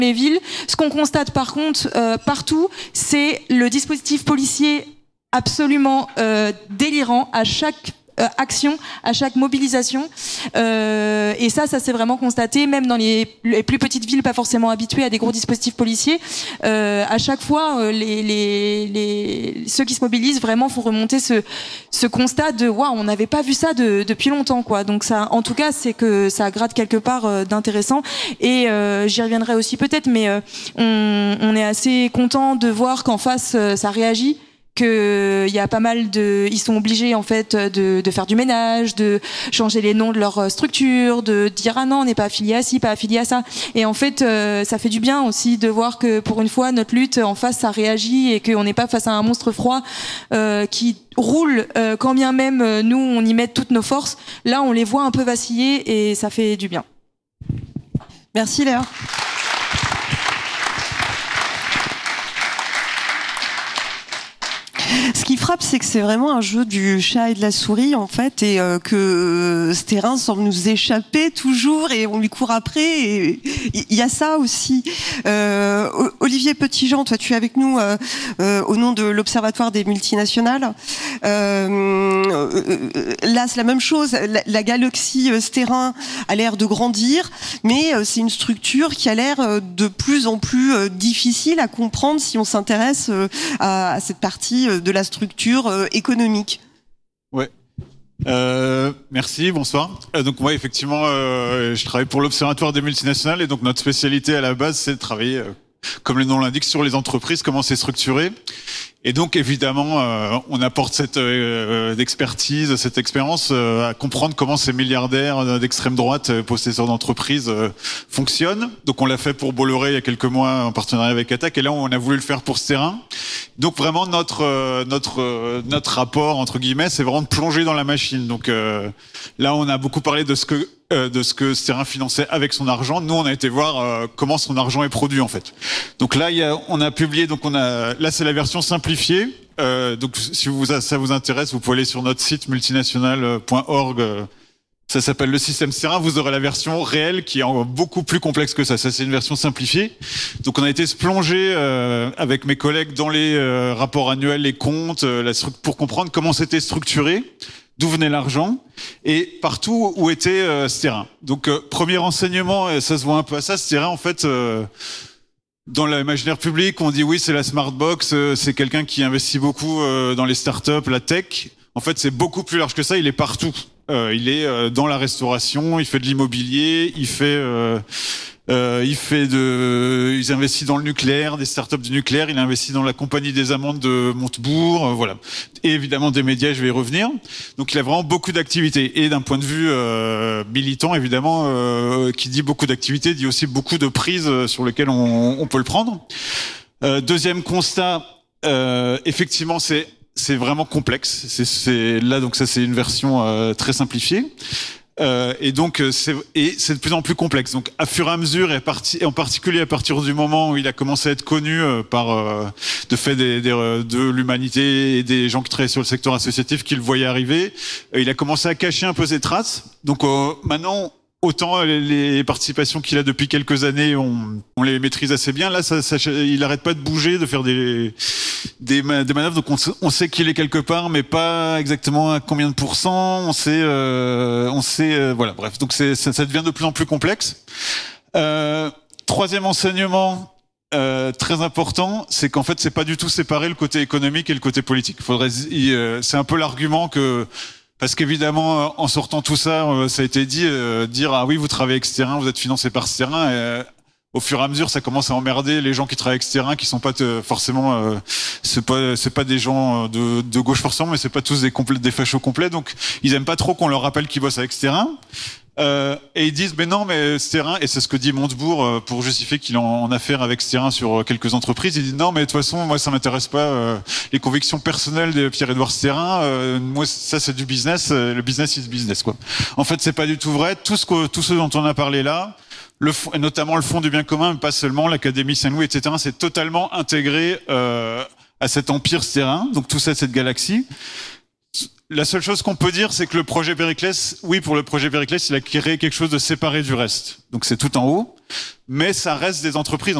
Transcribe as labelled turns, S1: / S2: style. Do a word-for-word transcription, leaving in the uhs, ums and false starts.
S1: les villes. Ce qu'on constate par contre euh, partout, c'est le dispositif policier absolument euh, délirant à chaque euh, action, à chaque mobilisation. Euh, et ça, ça s'est vraiment constaté, même dans les, les plus petites villes, pas forcément habituées à des gros dispositifs policiers. Euh, à chaque fois, euh, les, les, les, ceux qui se mobilisent vraiment font remonter ce, ce constat de waouh, on n'avait pas vu ça de, depuis longtemps, quoi. Donc ça, en tout cas, c'est que ça gratte quelque part euh, d'intéressant. Et euh, j'y reviendrai aussi peut-être, mais euh, on, on est assez content de voir qu'en face, euh, ça réagit. Que il y a pas mal de, ils sont obligés en fait de, de faire du ménage, de changer les noms de leur structure, de dire ah non on n'est pas affilié à ci, pas affilié à ça. Et en fait euh, ça fait du bien aussi de voir que pour une fois notre lutte en face ça réagit et qu'on n'est pas face à un monstre froid euh, qui roule euh, quand bien même euh, nous on y met toutes nos forces. Là on les voit un peu vaciller et ça fait du bien.
S2: Merci Léa. Ce qui frappe, c'est que c'est vraiment un jeu du chat et de la souris, en fait, et euh, que euh, ce terrain semble nous échapper toujours, et on lui court après, et il y a ça aussi. Euh, Olivier Petitjean, toi, tu es avec nous euh, euh, au nom de l'Observatoire des multinationales. Euh, euh, là, c'est la même chose. La, la galaxie euh, ce terrain a l'air de grandir, mais euh, c'est une structure qui a l'air euh, de plus en plus euh, difficile à comprendre si on s'intéresse euh, à, à cette partie euh, de la structure euh, économique.
S3: Ouais. Euh, merci, bonsoir. Euh, donc moi, effectivement, euh, je travaille pour l'Observatoire des multinationales et donc notre spécialité à la base, c'est de travailler, euh, comme le nom l'indique, sur les entreprises, comment c'est structuré. Et donc, évidemment, euh, on apporte cette euh, expertise, cette expérience euh, à comprendre comment ces milliardaires d'extrême droite, euh, possesseurs d'entreprises, euh, fonctionnent. Donc, on l'a fait pour Bolloré il y a quelques mois en partenariat avec Attac, et là, on a voulu le faire pour ce terrain. Donc, vraiment, notre euh, notre euh, notre rapport entre guillemets, c'est vraiment de plonger dans la machine. Donc, euh, là, on a beaucoup parlé de ce que euh, de ce que ce terrain finançait avec son argent. Nous, on a été voir euh, comment son argent est produit en fait. Donc là, il y a, on a publié. Donc, on a là, c'est la version simplifiée. Euh, donc si vous, ça vous intéresse, vous pouvez aller sur notre site multinational point org. Ça s'appelle le système terrain. Vous aurez la version réelle qui est beaucoup plus complexe que ça. Ça, c'est une version simplifiée. Donc on a été se plonger euh, avec mes collègues dans les euh, rapports annuels, les comptes, euh, la, pour comprendre comment c'était structuré, d'où venait l'argent et partout où était euh, ce terrain. Donc euh, premier renseignement, et ça se voit un peu à ça, ce terrain en fait... Euh, Dans l'imaginaire public, on dit oui, c'est la smart box, c'est quelqu'un qui investit beaucoup dans les startups, la tech. En fait, c'est beaucoup plus large que ça. Il est partout. Euh, il est dans la restauration, il fait de l'immobilier, il fait, euh, euh, il fait de, il investit dans le nucléaire, des startups du nucléaire. Il investit dans la compagnie des amandes de Montebourg, euh, voilà. Et évidemment des médias, je vais y revenir. Donc il a vraiment beaucoup d'activités. Et d'un point de vue euh, militant, évidemment, euh, qui dit beaucoup d'activités, dit aussi beaucoup de prises sur lesquelles on, on peut le prendre. Euh, deuxième constat, euh, effectivement, c'est c'est vraiment complexe. C'est, c'est là, donc ça, c'est une version euh, très simplifiée. Euh, et donc c'est et c'est de plus en plus complexe. Donc à fur et à mesure, et, à parti, et en particulier à partir du moment où il a commencé à être connu euh, par euh, de fait des, des, de l'humanité et des gens qui travaillaient sur le secteur associatif qui le voyaient arriver, euh, il a commencé à cacher un peu ses traces. Donc euh, maintenant, autant les, les participations qu'il a depuis quelques années, on, on les maîtrise assez bien. Là, ça, ça, il n'arrête pas de bouger, de faire des, des, des manœuvres. Donc, on, on sait qu'il est quelque part, mais pas exactement à combien de pourcents. On sait, euh, on sait, euh, voilà. Bref, donc c'est, ça, ça devient de plus en plus complexe. Euh, troisième enseignement euh, très important, c'est qu'en fait, c'est pas du tout séparé le côté économique et le côté politique. Faudrait, euh, c'est un peu l'argument que Parce qu'évidemment, en sortant tout ça, ça a été dit, euh, dire ah oui, vous travaillez avec ce terrain, vous êtes financé par ce terrain. Et, euh, au fur et à mesure, ça commence à emmerder les gens qui travaillent avec ce terrain, qui sont pas te, forcément, euh, c'est pas, c'est pas des gens de, de gauche forcément, mais c'est pas tous des complets, des fachos complets. Donc, ils aiment pas trop qu'on leur rappelle qu'ils bossent avec ce terrain. Euh, et ils disent mais non, mais ce terrain, et c'est ce que dit Montebourg euh, pour justifier qu'il est en, en affaire avec ce terrain sur quelques entreprises. Il dit non, mais de toute façon, moi ça m'intéresse pas. Euh, les convictions personnelles de Pierre-Édouard Stérin, euh, moi ça c'est du business. Euh, le business is business quoi. En fait, c'est pas du tout vrai. Tout ce que, tout ce dont on a parlé là, le fond, et notamment le fond du bien commun, mais pas seulement l'Académie Saint-Louis, et cetera. C'est totalement intégré euh, à cet empire Stérin. Donc tout ça, cette galaxie. la seule chose qu'on peut dire, c'est que le projet Périclès, oui, pour le projet Périclès, il a créé quelque chose de séparé du reste. Donc c'est tout en haut, mais ça reste des entreprises.